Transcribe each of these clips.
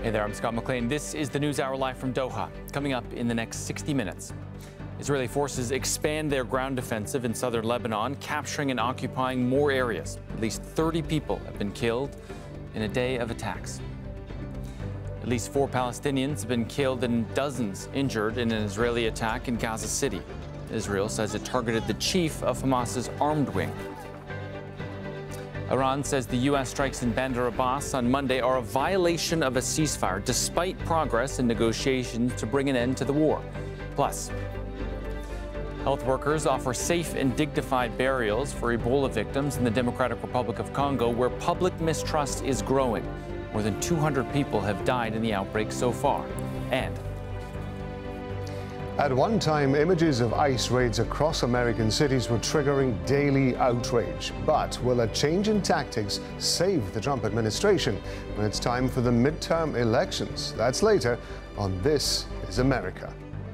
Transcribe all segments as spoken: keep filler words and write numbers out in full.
Hey there, I'm Scott McLean. This is the News Hour live from Doha. Coming up in the next sixty minutes. Israeli forces expand their ground offensive in southern Lebanon, capturing and occupying more areas. At least thirty people have been killed in a day of attacks. At least four Palestinians have been killed and dozens injured in an Israeli attack in Gaza City. Israel says it targeted the chief of Hamas's armed wing. Iran says the U S strikes in Bandar Abbas on Monday are a violation of a ceasefire, despite progress in negotiations to bring an end to the war. Plus, health workers offer safe and dignified burials for Ebola victims in the Democratic Republic of Congo, where public mistrust is growing. More than two hundred people have died in the outbreak so far. And at one time, images of ICE raids across American cities were triggering daily outrage. But will a change in tactics save the Trump administration when it's time for the midterm elections? That's later on This is America.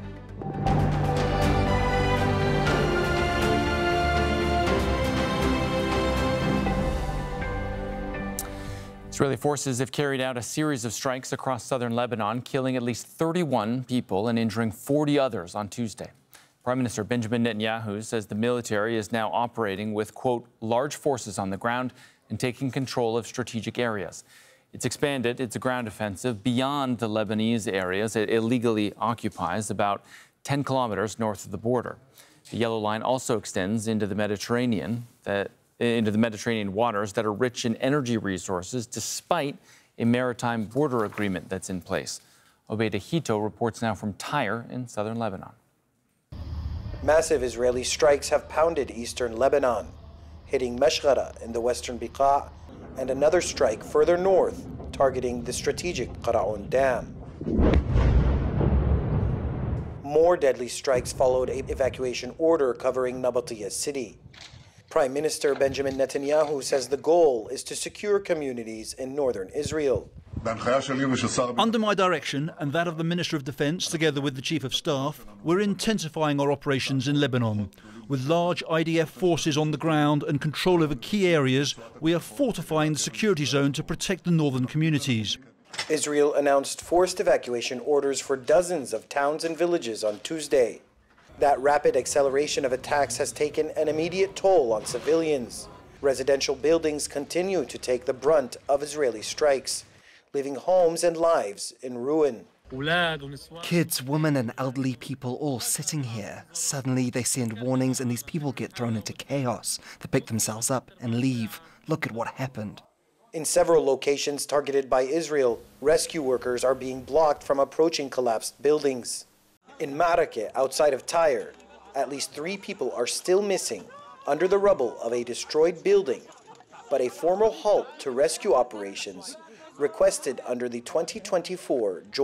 Israeli forces have carried out a series of strikes across southern Lebanon, killing at least thirty-one people and injuring forty others on Tuesday. Prime Minister Benjamin Netanyahu says the military is now operating with, quote, large forces on the ground and taking control of strategic areas. It's expanded its ground offensive beyond the Lebanese areas it illegally occupies, about ten kilometers north of the border. The yellow line also extends into the Mediterranean, that into the Mediterranean waters that are rich in energy resources, despite a maritime border agreement that's in place. Obeida Hito reports now from Tyre in southern Lebanon. Massive Israeli strikes have pounded eastern Lebanon, hitting Meshghara in the western Beqa, and another strike further north, targeting the strategic Qara'un Dam. More deadly strikes followed an evacuation order covering Nabatia city. Prime Minister Benjamin Netanyahu says the goal is to secure communities in northern Israel. Under my direction and that of the Minister of Defence, together with the Chief of Staff, we're intensifying our operations in Lebanon. With large I D F forces on the ground and control over key areas, we are fortifying the security zone to protect the northern communities. Israel announced forced evacuation orders for dozens of towns and villages on Tuesday. That rapid acceleration of attacks has taken an immediate toll on civilians. Residential buildings continue to take the brunt of Israeli strikes, leaving homes and lives in ruin. Kids, women and elderly people all sitting here. Suddenly they send warnings and these people get thrown into chaos. They pick themselves up and leave. Look at what happened. In several locations targeted by Israel, rescue workers are being blocked from approaching collapsed buildings. In Marrakech, outside of Tyre, at least three people are still missing under the rubble of a destroyed building, but a formal halt to rescue operations requested under the twenty twenty-four